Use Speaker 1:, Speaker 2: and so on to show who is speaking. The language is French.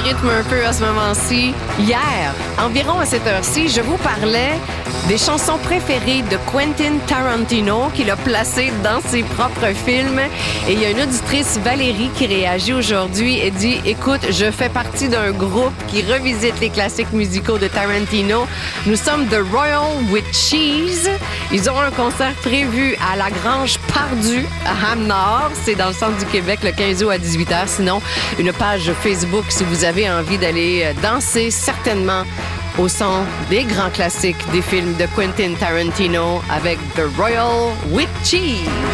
Speaker 1: rythme un peu à ce moment-ci. Hier, environ à cette heure-ci, je vous parlais des chansons préférées de Quentin Tarantino qu'il a placées dans ses propres films. Et il y a une auditrice, Valérie, qui réagit aujourd'hui et dit « Écoute, je fais partie d'un groupe qui revisite les classiques musicaux de Tarantino. Nous sommes The Royal with Cheese. Ils ont un concert prévu à la Grange Pardue, à Ham-Nord. C'est dans le centre du Québec, le 15 août à 18h. Sinon, une page Facebook si vous avez envie d'aller danser, certainement au son des grands classiques des films de Quentin Tarantino avec The Royal with Cheese.